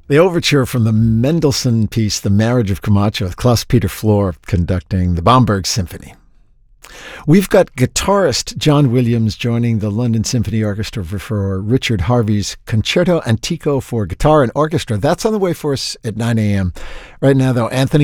The overture from the Mendelssohn piece, The Marriage of Camacho, with Klaus-Peter Flohr conducting the Bamberg Symphony. We've got guitarist John Williams joining the London Symphony Orchestra for Richard Harvey's Concerto Antico for Guitar and Orchestra. That's on the way for us at 9 a.m. Right now, though, Anthony